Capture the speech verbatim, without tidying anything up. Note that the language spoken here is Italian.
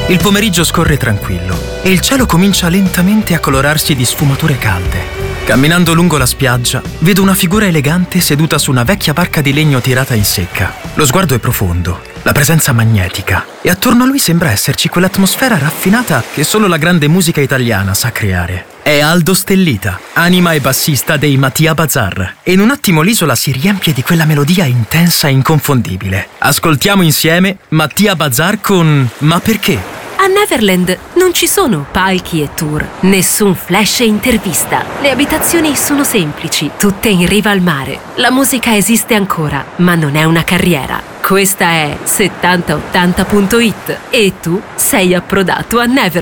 Il pomeriggio scorre tranquillo e il cielo comincia lentamente a colorarsi di sfumature calde. Camminando lungo la spiaggia, vedo una figura elegante seduta su una vecchia barca di legno tirata in secca. Lo sguardo è profondo, la presenza magnetica, e attorno a lui sembra esserci quell'atmosfera raffinata che solo la grande musica italiana sa creare. È Aldo Stellita, anima e bassista dei Mattia Bazar, e in un attimo l'isola si riempie di quella melodia intensa e inconfondibile. Ascoltiamo insieme Mattia Bazar con Ma perché? A Neverland non ci sono palchi e tour, nessun flash e intervista. Le abitazioni sono semplici, tutte in riva al mare. La musica esiste ancora, ma non è una carriera. Questa è settanta ottanta punto it e tu sei approdato a Neverland.